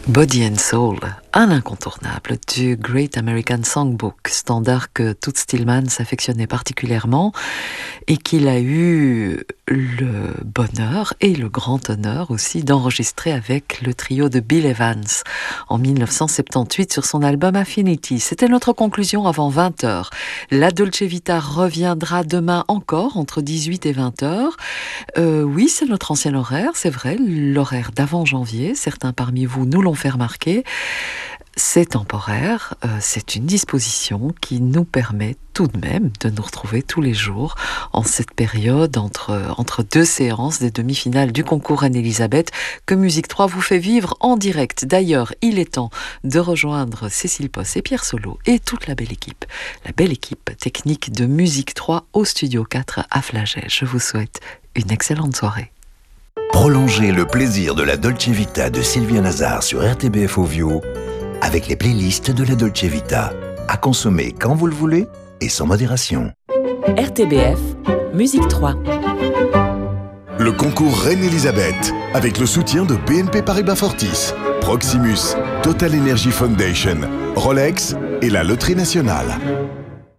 Body and Soul, un incontournable du Great American Songbook, standard que Toots Thielemans s'affectionnait particulièrement et qu'il a eu le bonheur et le grand honneur aussi d'enregistrer avec le trio de Bill Evans en 1978 sur son album Affinity. C'était notre conclusion avant 20h. La Dolce Vita reviendra demain encore entre 18 et 20h. Oui, c'est notre ancien horaire, c'est vrai, l'horaire d'avant janvier. Certains parmi vous nous l'ont fait remarquer. C'est temporaire, c'est une disposition qui nous permet tout de même de nous retrouver tous les jours en cette période entre deux séances des demi-finales du concours Reine-Elisabeth que Musique 3 vous fait vivre en direct. D'ailleurs, il est temps de rejoindre Cécile Posse et Pierre Solo et toute la belle équipe technique de Musique 3 au Studio 4 à Flagey. Je vous souhaite une excellente soirée. Prolongez le plaisir de la Dolce Vita de Sylvia Nazar sur RTBF Ovio avec les playlists de la Dolce Vita, à consommer quand vous le voulez et sans modération. RTBF, Musique 3. Le concours Reine-Elisabeth, avec le soutien de BNP Paribas Fortis, Proximus, Total Energy Foundation, Rolex et la Loterie Nationale.